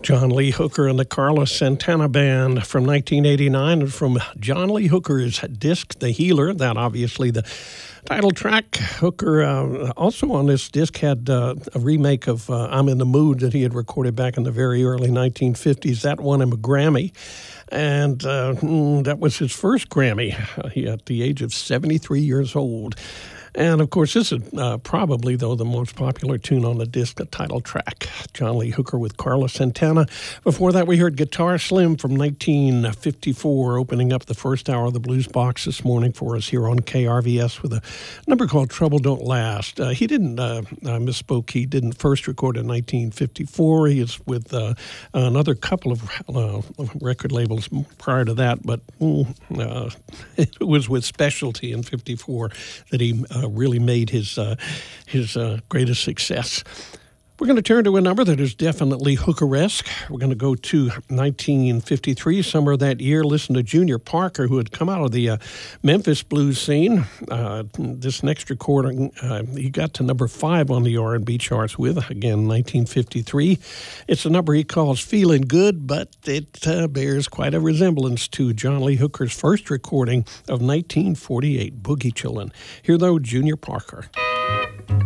John Lee Hooker and the Carlos Santana Band from 1989, and from John Lee Hooker's disc, The Healer, that obviously the title track. Hooker also on this disc had a remake of I'm in the Mood that he had recorded back in the very early 1950s. That won him a Grammy, and that was his first Grammy at the age of 73 years old. And, of course, this is probably, though, the most popular tune on the disc, the title track, John Lee Hooker with Carlos Santana. Before that, we heard Guitar Slim from 1954, opening up the first hour of the Blues Box this morning for us here on KRVS with a number called Trouble Don't Last. He didn't, misspoke, he didn't first record in 1954. He is with another couple of record labels prior to that, but it was with Specialty in 54 that he really made his greatest success. We're going to turn to a number that is definitely Hooker-esque. We're going to go to 1953, summer of that year. Listen to Junior Parker, who had come out of the Memphis blues scene. This next recording, he got to number 5 on the R&B charts with, again, 1953. It's a number he calls Feeling Good, but it bears quite a resemblance to John Lee Hooker's first recording of 1948, Boogie Chillin'. Here, though, Junior Parker.